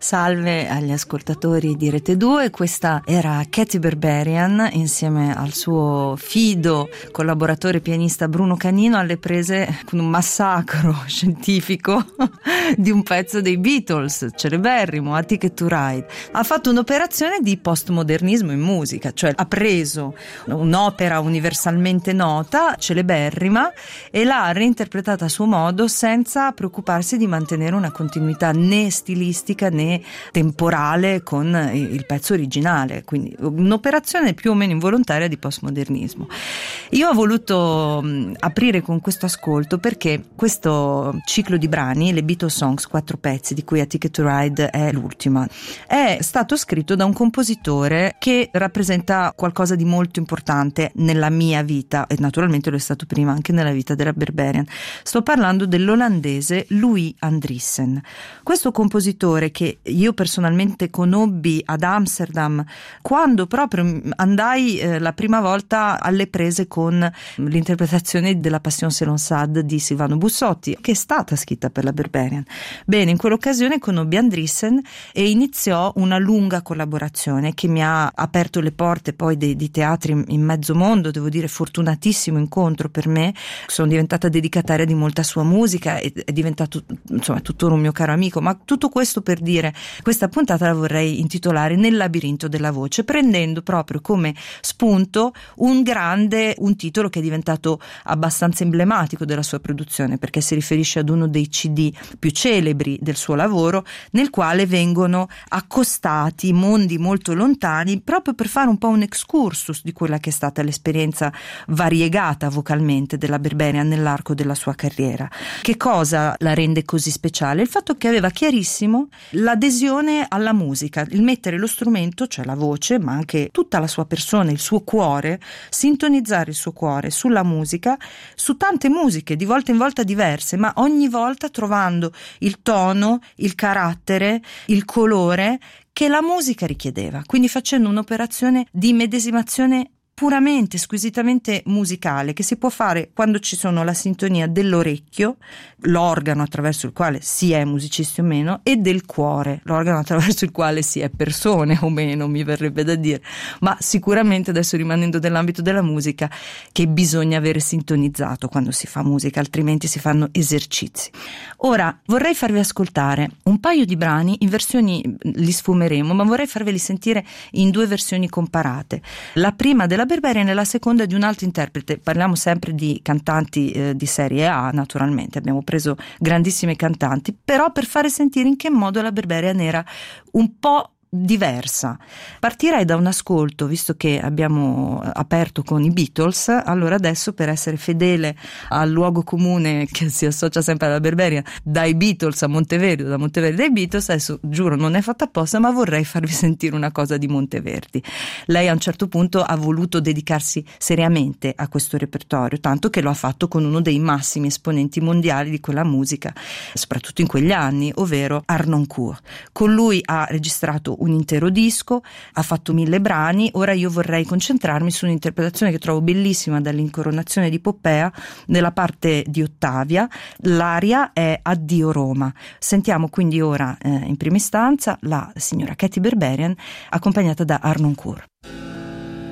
Salve agli ascoltatori di Rete 2, questa era Katy Berberian insieme al suo fido collaboratore pianista Bruno Canino alle prese con un massacro scientifico di un pezzo dei Beatles, celeberrimo, A Ticket to Ride. Ha fatto un'operazione di postmodernismo in musica, cioè ha preso un'opera universalmente nota, celeberrima, e l'ha reinterpretata a suo modo senza preoccuparsi di mantenere una continuità né stilistica né temporale con il pezzo originale, quindi un'operazione più o meno involontaria di postmodernismo. Io ho voluto aprire con questo ascolto perché questo ciclo di brani, le Beatles Songs, 4 pezzi, di cui A Ticket to Ride è l'ultima, è stato scritto da un compositore che rappresenta qualcosa di molto importante nella mia vita, e naturalmente lo è stato prima anche nella vita della Berberian. Sto parlando dell'olandese Louis Andriessen. Questo compositore, che io personalmente conobbi ad Amsterdam quando proprio andai la prima volta alle prese con l'interpretazione della Passion selon Sade di Silvano Bussotti, che è stata scritta per la Berberian. Bene, in quell'occasione conobbi Andriessen e iniziò una lunga collaborazione che mi ha aperto le porte poi di teatri in mezzo mondo. Devo dire, fortunatissimo incontro per me. Sono diventata dedicataria di molta sua musica e è diventato, insomma, tuttora un mio caro amico. Ma tutto questo per dire, questa puntata la vorrei intitolare Nel labirinto della voce, prendendo proprio come spunto un titolo che è diventato abbastanza emblematico della sua produzione, perché si riferisce ad uno dei CD più celebri del suo lavoro, nel quale vengono accostati mondi molto lontani, proprio per fare un po' un excursus di quella che è stata l'esperienza variegata vocalmente della Berberian nell'arco della sua carriera. Che cosa la rende così speciale? Il fatto che aveva chiarissimo l'adesione alla musica, il mettere lo strumento, cioè la voce, ma anche tutta la sua persona, il suo cuore, sintonizzare il suo cuore sulla musica, su tante musiche di volta in volta diverse, ma ogni volta trovando il tono, il carattere, il colore che la musica richiedeva, quindi facendo un'operazione di medesimazione puramente, squisitamente musicale, che si può fare quando ci sono la sintonia dell'orecchio, l'organo attraverso il quale si è musicisti o meno, e del cuore, l'organo attraverso il quale si è persone o meno, mi verrebbe da dire, ma sicuramente, adesso rimanendo nell'ambito della musica, che bisogna avere sintonizzato quando si fa musica, altrimenti si fanno esercizi. Ora vorrei farvi ascoltare un paio di brani in versioni, li sfumeremo, ma vorrei farveli sentire in 2 versioni comparate. La prima della Berberian e la seconda di un altro interprete. Parliamo sempre di cantanti di serie A, naturalmente, abbiamo preso grandissimi cantanti, però per fare sentire in che modo la Berberian era un po' diversa. Partirei da un ascolto, visto che abbiamo aperto con i Beatles, allora adesso, per essere fedele al luogo comune che si associa sempre alla Berberian, dai Beatles a Monteverdi, da Monteverdi ai Beatles, adesso giuro non è fatta apposta, ma vorrei farvi sentire una cosa di Monteverdi. Lei a un certo punto ha voluto dedicarsi seriamente a questo repertorio, tanto che lo ha fatto con uno dei massimi esponenti mondiali di quella musica, soprattutto in quegli anni, ovvero Harnoncourt. Con lui ha registrato un intero disco, ha fatto 1000 brani. Ora io vorrei concentrarmi su un'interpretazione che trovo bellissima dall'Incoronazione di Poppea, nella parte di Ottavia. L'aria è Addio Roma. Sentiamo quindi ora in prima istanza la signora Katy Berberian accompagnata da Harnoncourt.